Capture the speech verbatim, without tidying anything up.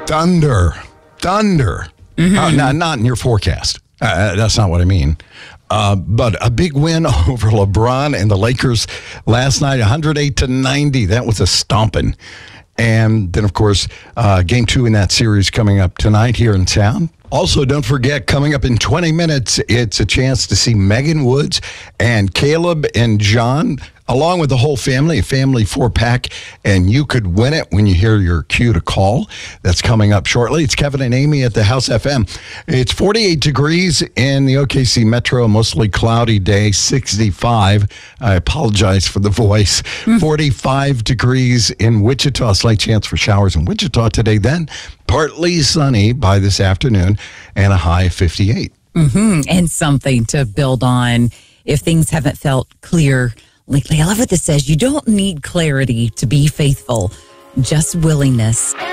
Thunder. Thunder. Mm-hmm. Uh, not, not in your forecast. Uh, that's not what I mean. Uh, but a big win over LeBron and the Lakers last night, one hundred eight to ninety. That was a stomping. And then, of course, uh, game two in that series coming up tonight here in town. Also, don't forget, coming up in twenty minutes, it's a chance to see Megan Woods and Caleb and John, along with the whole family, a family four-pack, and you could win it when you hear your cue to call. That's coming up shortly. It's Kevin and Amy at the House F M. It's forty-eight degrees in the O K C Metro, mostly cloudy day, sixty-five. I apologize for the voice. Mm. forty-five degrees in Wichita, slight chance for showers in Wichita today. Then partly sunny by this afternoon and a high of fifty-eight. Mm-hmm. And something to build on if things haven't felt clear lately. I love what this says. You don't need clarity to be faithful, just willingness.